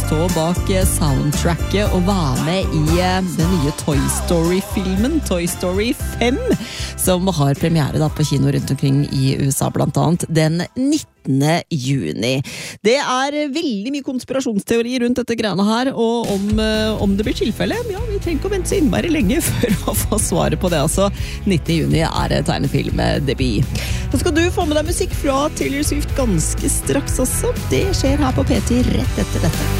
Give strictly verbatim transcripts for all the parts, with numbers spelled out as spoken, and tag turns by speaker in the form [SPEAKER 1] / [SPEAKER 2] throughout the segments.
[SPEAKER 1] stå bak soundtracket og være med i den nye Toy Story-filmen, Toy Story fem, som har premiere da på kino rundt omkring i U S A blant annet den nittende juni. Det er veldig mye konspirasjonsteori rundt dette greiene her, og om, om det blir tilfelle, ja, vi trenger ikke å vente så innmari lenge for å få svaret på det, altså. nittende juni er tegnefilmdebut. Så skal du få med deg musikk fra Taylor Swift ganske straks også. Det skjer her på P ti rett etter dette.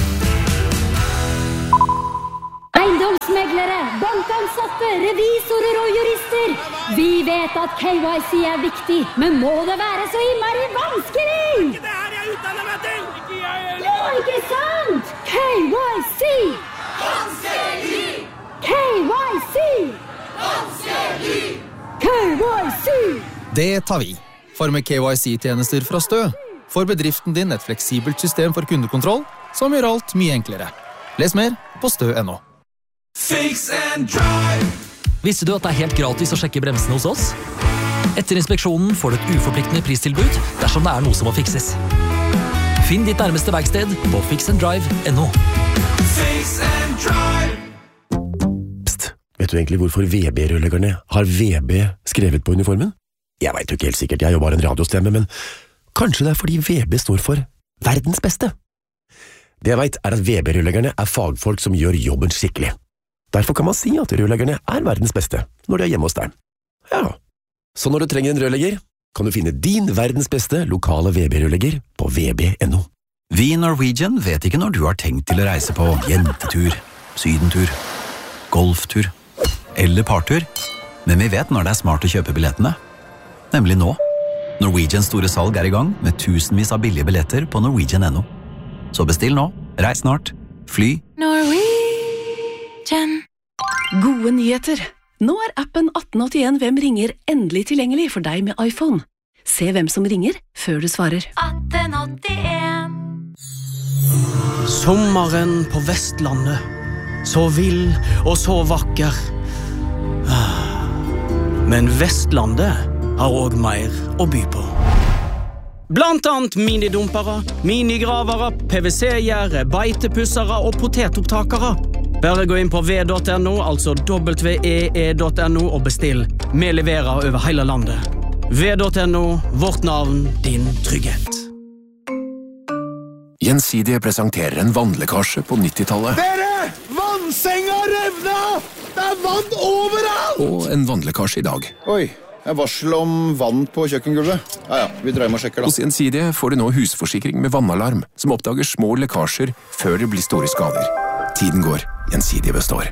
[SPEAKER 2] Eiendomsmeglere, bankansatte, revisorer og jurister. Vi vet at K Y C er viktig, men må det være så innmari vanskelig?
[SPEAKER 3] Ikke det her jeg utdanner meg til! Ikke jeg heller!
[SPEAKER 2] Ja, ikke sant? K Y C!
[SPEAKER 3] Vanskelig!
[SPEAKER 2] K Y C!
[SPEAKER 3] Vanskelig!
[SPEAKER 2] K Y C!
[SPEAKER 4] Det tar vi. For med K Y C-tjenester fra Stø får bedriften din et fleksibelt system for kundekontroll som gjør alt mye enklere. Les mer på stø punktum no.
[SPEAKER 3] Fix and drive!
[SPEAKER 5] Visste du at det er helt gratis å sjekke bremsene hos oss? Etter inspeksjonen får du et uforpliktende pristilbud dersom det er noe som må fikses. Finn ditt nærmeste verksted på fix and drive punktum no.
[SPEAKER 3] Fix and drive!
[SPEAKER 6] Psst, vet du egentlig hvorfor V B-rørleggerne har V B skrevet på uniformen? Jeg vet jo ikke helt sikkert, jeg er jo bare en radiostemme, men kanskje det er fordi V B står for verdens beste. Det jeg vet er at V B-rørleggerne er fagfolk som gjør jobben skikkelig. Derfor kan man si at rørleggerne er verdens beste når de er hjemme hos deg. Ja, så når du trenger en rørlegger, kan du finne din verdens beste lokale V B-rørlegger på v b punktum no.
[SPEAKER 7] Vi i Norwegian vet ikke når du har tenkt til å reise på jentetur, sydentur, golftur eller partur, men vi vet når det er smart å kjøpe billettene. Nemlig nå. Norwegians store salg er i gang med tusenvis av billige billetter på norwegian punktum no. Så bestill nå, reis snart, fly.
[SPEAKER 8] Norwegian. Gode nyheter. Nå er appen atten åttien Hvem ringer endelig tilgjengelig for deg med iPhone. Se hvem som ringer før du svarer.
[SPEAKER 9] atten åttien.
[SPEAKER 10] Sommeren på Vestlandet. Så vill og så vakker. Men Vestlandet har også mer å by på. Blant annet minidumpere, minigravere, P V C-gjerde, beitepussere og potetopptakere. Bare gå inn på v punktum no, altså w e e punktum no og bestill. Vi leverer over hele landet. v punktum no, vårt navn, din trygghet.
[SPEAKER 6] Gjensidige presenterer en vannlekkasje på nittitallet.
[SPEAKER 3] Dere! Vannsenga revna! Det er vann overalt!
[SPEAKER 6] Og en vannlekkasje i dag.
[SPEAKER 11] Oi, jeg varsel om vann på kjøkkengulvet. Ja, ja, vi dreier med og sjekker da.
[SPEAKER 6] Hos Gjensidige får du nå husforsikring med vannalarm, som oppdager små lekkasjer før det blir store skader. Tiden går, Gjensidige består.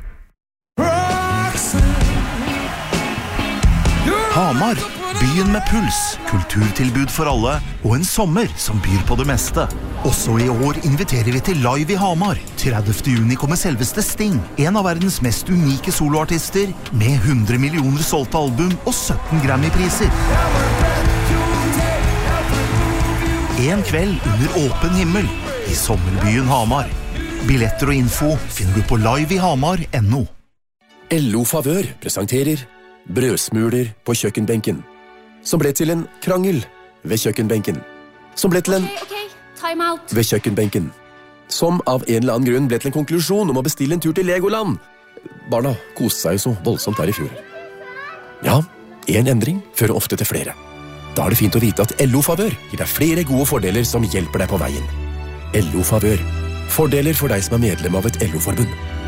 [SPEAKER 12] Hamar, byen med puls, kulturtilbud for alle, og en sommer som byr på det meste. Også i år inviterer vi til Live i Hamar. tredivte juni kommer selveste Sting, en av verdens mest unike soloartister, med hundre millioner solgte album og sytten Grammy-priser. En kveld under åpen himmel i sommerbyen Hamar. Billetter og info finner du på live i hamar punktum no.
[SPEAKER 6] L O Favør presenterer brødsmuler på kjøkkenbenken, som ble til en krangel ved kjøkkenbenken, som ble til en
[SPEAKER 2] Ok, ok, time out.
[SPEAKER 6] ved kjøkkenbenken, som av en eller annen grunn ble til en konklusjon om å bestille en tur til Legoland. Barna koste seg jo så voldsomt der i fjor. Ja, en endring fører ofte til flere. Da er det fint å vite at L O Favør gir deg flere gode fordeler som hjelper deg på veien. L O Favør. Fordeler for deg som er medlem av et L O-forbund.